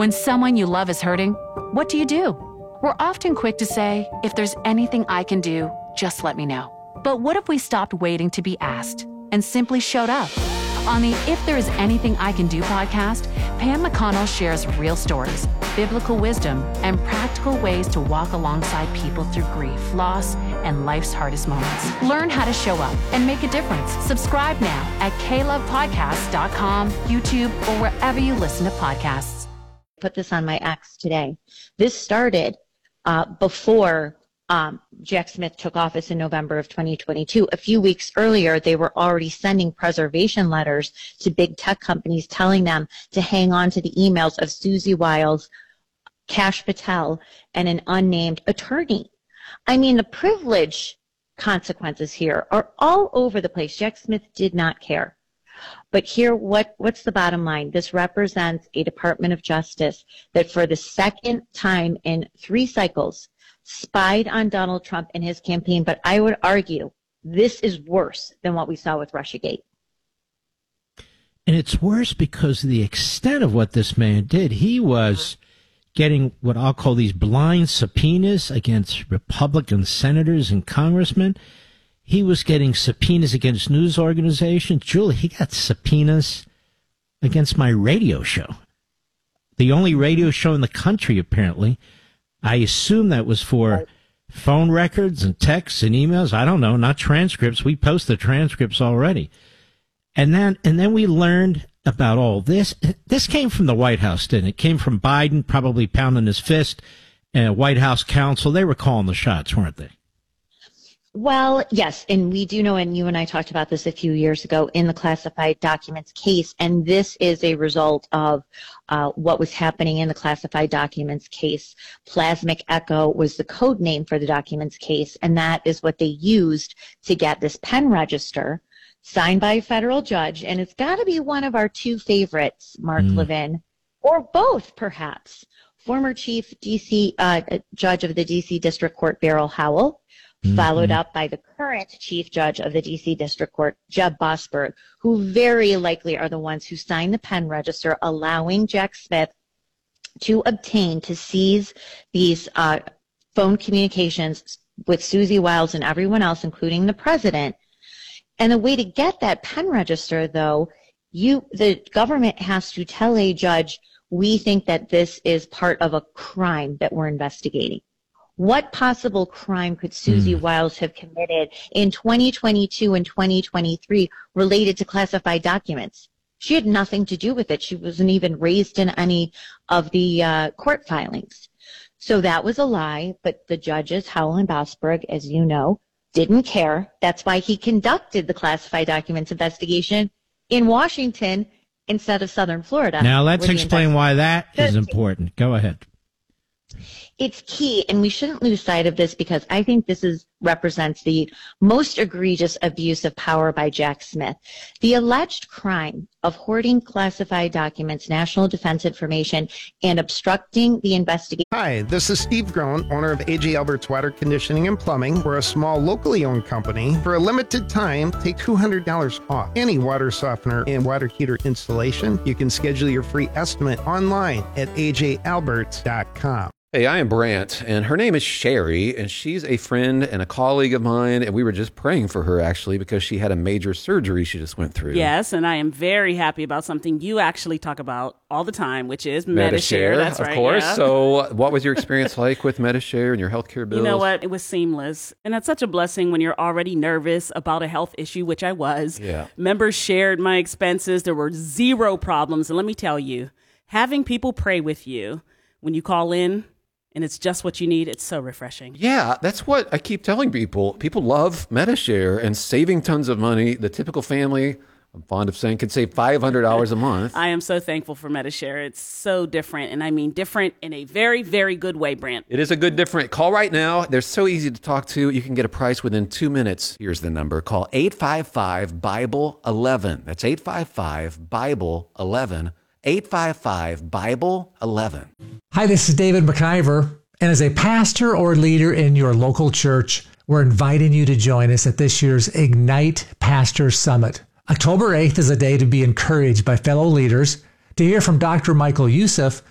When someone you love is hurting, what do? We're often quick to say, if there's anything I can do, just let me know. But what if we stopped waiting to be asked and simply showed up? On the If There Is Anything I Can Do podcast, Pam McConnell shares real stories, biblical wisdom, and practical ways to walk alongside people through grief, loss, and life's hardest moments. Learn how to show up and make a difference. Subscribe now at klovepodcasts.com, YouTube, or wherever you listen to podcasts. Put this on my X today. This started before Jack Smith took office in November of 2022. A few weeks earlier, they were already sending preservation letters to big tech companies telling them to hang on to the emails of Susie Wiles, Kash Patel, and an unnamed attorney. I mean, the privilege consequences here are all over the place. Jack Smith did not care. But here, what's the bottom line? This represents a Department of Justice that for the second time in 3 cycles spied on Donald Trump and his campaign. But I would argue this is worse than what we saw with Russiagate. And it's worse because of the extent of what this man did. He was getting what I'll call these blind subpoenas against Republican senators and congressmen. He was getting subpoenas against news organizations. Julie, he got subpoenas against my radio show. The only radio show in the country, apparently. I assume that was for phone records and texts and emails. I don't know, not transcripts. We post the transcripts already. And then we learned about all this. This came from the White House, didn't it? It came from Biden, probably pounding his fist. White House counsel, they were calling the shots, weren't they? Well, yes, and we do know, and you and I talked about this a few years ago in the classified documents case, and this is a result of what was happening in the classified documents case. Plasmic Echo was the code name for the documents case, and that is what they used to get this pen register signed by a federal judge, and it's got to be one of our 2 favorites, Mark Levin, or both, perhaps. Former Chief DC Judge of the D.C. District Court, Beryl Howell, followed up by the current Chief Judge of the D.C. District Court, Jeb Boasberg, who very likely are the ones who signed the pen register allowing Jack Smith to seize these phone communications with Susie Wiles and everyone else, including the president. And the way to get that pen register, though, the government has to tell a judge, we think that this is part of a crime that we're investigating. What possible crime could Susie Wiles have committed in 2022 and 2023 related to classified documents? She had nothing to do with it. She wasn't even raised in any of the court filings. So that was a lie, but the judges, Howell and Boasberg, as you know, didn't care. That's why he conducted the classified documents investigation in Washington instead of Southern Florida. Now let's explain why that is important. Go ahead. It's key, and we shouldn't lose sight of this because I think this represents the most egregious abuse of power by Jack Smith. The alleged crime of hoarding classified documents, national defense information, and obstructing the investigation. Hi, this is Steve Groen, owner of AJ Alberts Water Conditioning and Plumbing. We're a small, locally owned company. For a limited time, take $200 off any water softener and water heater installation. You can schedule your free estimate online at ajalberts.com. Hey, I am Brant, and her name is Sherry, and she's a friend and a colleague of mine, and we were just praying for her, actually, because she had a major surgery she just went through. Yes, and I am very happy about something you actually talk about all the time, which is Medi-Share. That's right, of course. Yeah. So what was your experience like with Medi-Share and your healthcare bills? You know what? It was seamless, and that's such a blessing when you're already nervous about a health issue, which I was. Yeah. Members shared my expenses. There were 0 problems, and let me tell you, having people pray with you when you call in, and it's just what you need. It's so refreshing. Yeah, that's what I keep telling people. People love Medi-Share and saving tons of money. The typical family, I'm fond of saying, could save $500 a month. I am so thankful for Medi-Share. It's so different, and I mean different in a very, very good way, Brant. It is a good different. Call right now. They're so easy to talk to. You can get a price within 2 minutes. Here's the number. Call 855-BIBLE-11. That's 855-BIBLE-11. 855-BIBLE-11. Hi, this is David McIver, and as a pastor or leader in your local church, we're inviting you to join us at this year's Ignite Pastor Summit. October 8th is a day to be encouraged by fellow leaders, to hear from Dr. Michael Youssef,